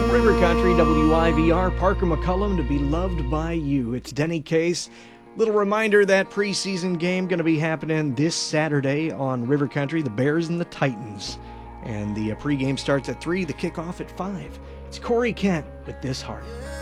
River Country, WIVR, Parker McCullum, to be loved by you. It's Denny Case. Little reminder that preseason game going to be happening this Saturday on River Country, the Bears and the Titans. And the pregame starts at 3, the kickoff at 5. It's Corey Kent with This Heart.